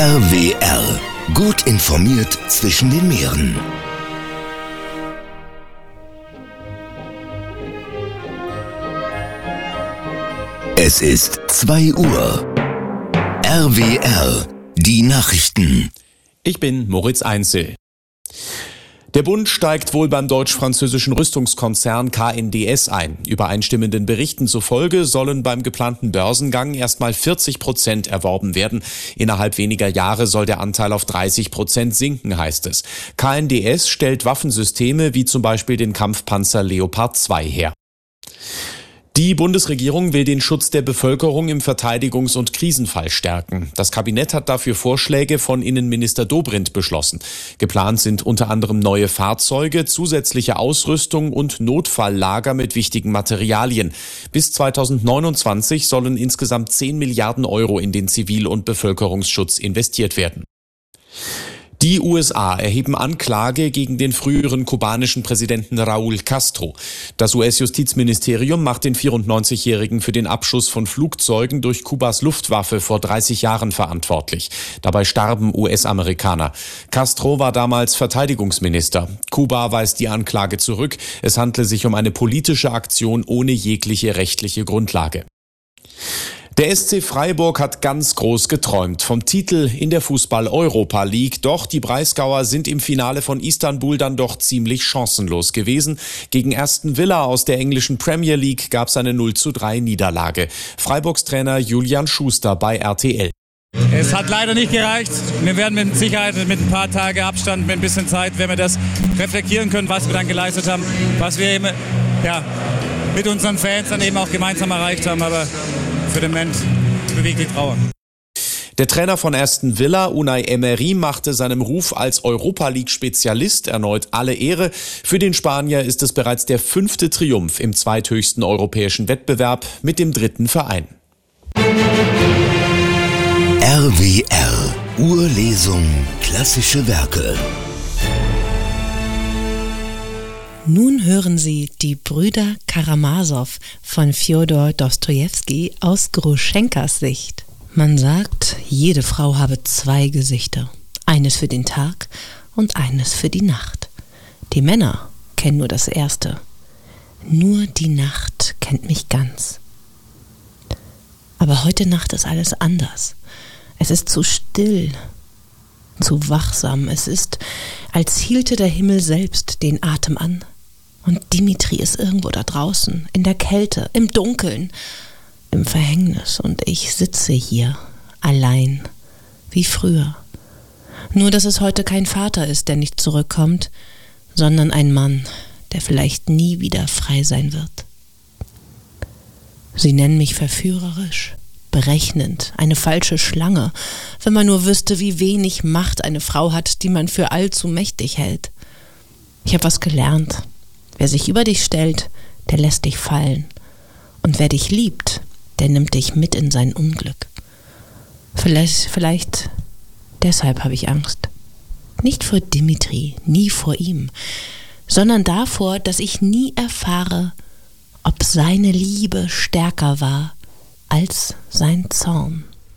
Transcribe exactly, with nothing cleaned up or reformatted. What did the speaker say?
R W R. Gut informiert zwischen den Meeren. Es ist zwei Uhr. R W R. Die Nachrichten. Ich bin Moritz Einzel. Der Bund steigt wohl beim deutsch-französischen Rüstungskonzern K N D S ein. Übereinstimmenden Berichten zufolge sollen beim geplanten Börsengang erstmal vierzig Prozent erworben werden. Innerhalb weniger Jahre soll der Anteil auf dreißig Prozent sinken, heißt es. K N D S stellt Waffensysteme wie zum Beispiel den Kampfpanzer Leopard zwei her. Die Bundesregierung will den Schutz der Bevölkerung im Verteidigungs- und Krisenfall stärken. Das Kabinett hat dafür Vorschläge von Innenminister Dobrindt beschlossen. Geplant sind unter anderem neue Fahrzeuge, zusätzliche Ausrüstung und Notfalllager mit wichtigen Materialien. Bis zweitausendneunundzwanzig sollen insgesamt zehn Milliarden Euro in den Zivil- und Bevölkerungsschutz investiert werden. Die U S A erheben Anklage gegen den früheren kubanischen Präsidenten Raúl Castro. Das U S-Justizministerium macht den vierundneunzigjährigen für den Abschuss von Flugzeugen durch Kubas Luftwaffe vor dreißig Jahren verantwortlich. Dabei starben U S-Amerikaner. Castro war damals Verteidigungsminister. Kuba weist die Anklage zurück. Es handle sich um eine politische Aktion ohne jegliche rechtliche Grundlage. Der S C Freiburg hat ganz groß geträumt vom Titel in der Fußball-Europa League. Doch die Breisgauer sind im Finale von Istanbul dann doch ziemlich chancenlos gewesen. Gegen Aston Villa aus der englischen Premier League gab es eine null zu drei Niederlage. Freiburgs Trainer Julian Schuster bei R T L. Es hat leider nicht gereicht. Wir werden mit Sicherheit mit ein paar Tagen Abstand, mit ein bisschen Zeit, wenn wir das reflektieren können, was wir dann geleistet haben, was wir eben ja, mit unseren Fans dann eben auch gemeinsam erreicht haben. Aber für den Moment bewegt die Trauer. Der Trainer von Aston Villa, Unai Emery, machte seinem Ruf als Europa-League-Spezialist erneut alle Ehre. Für den Spanier ist es bereits der fünfte Triumph im zweithöchsten europäischen Wettbewerb mit dem dritten Verein. R W R. Urlesung. Klassische Werke. Nun hören Sie die Brüder Karamasow von Fjodor Dostojewski aus Gruschenkas Sicht. Man sagt, jede Frau habe zwei Gesichter. Eines für den Tag und eines für die Nacht. Die Männer kennen nur das erste. Nur die Nacht kennt mich ganz. Aber heute Nacht ist alles anders. Es ist zu still, zu wachsam. Es ist, als hielte der Himmel selbst den Atem an. Und Dimitri ist irgendwo da draußen, in der Kälte, im Dunkeln, im Verhängnis. Und ich sitze hier, allein, wie früher. Nur, dass es heute kein Vater ist, der nicht zurückkommt, sondern ein Mann, der vielleicht nie wieder frei sein wird. Sie nennen mich verführerisch, berechnend, eine falsche Schlange, wenn man nur wüsste, wie wenig Macht eine Frau hat, die man für allzu mächtig hält. Ich habe was gelernt. Wer sich über dich stellt, der lässt dich fallen. Und wer dich liebt, der nimmt dich mit in sein Unglück. Vielleicht, vielleicht deshalb habe ich Angst. Nicht vor Dimitri, nie vor ihm, sondern davor, dass ich nie erfahre, ob seine Liebe stärker war als sein Zorn.